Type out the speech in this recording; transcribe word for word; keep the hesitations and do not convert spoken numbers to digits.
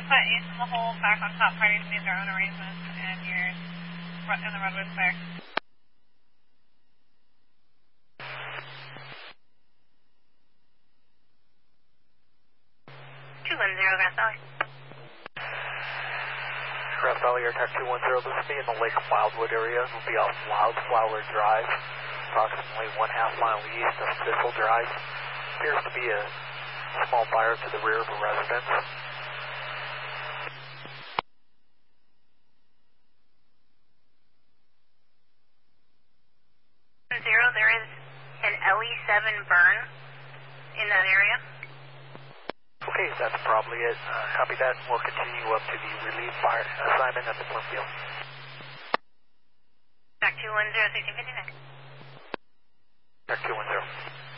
put Ace in the hole, back on top, parties made their own arrangements, and you're in the roadway clear. two one zero, Grass Valley. Grass Valley, Air Tac two one zero, this will be in the Lake Wildwood area. It will be off Wildflower Drive, approximately one half mile east of Thistle Drive. Appears to be a small fire to the rear of a residence. Zero, there is an L E seven burn in that area. Okay, that's probably it. Uh, copy that. We'll continue up to the relief fire assignment at the Bloomfield. Back two one zero, sixteen fifty-nine. Back two one zero.